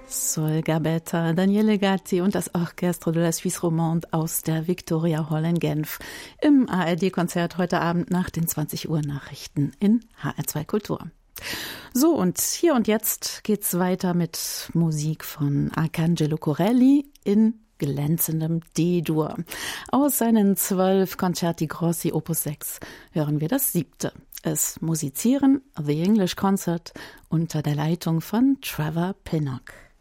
Sol Gabetta, Daniele Gatti und das Orchestre de la Suisse Romande aus der Victoria Hall in Genf im ARD-Konzert heute Abend nach den 20 Uhr Nachrichten in HR2 Kultur. So, und hier und jetzt geht's weiter mit Musik von Arcangelo Corelli in glänzendem D-Dur. Aus seinen 12 Concerti Grossi Opus 6 hören wir das 7. Es musizieren The English Concert unter der Leitung von Trevor Pinnock.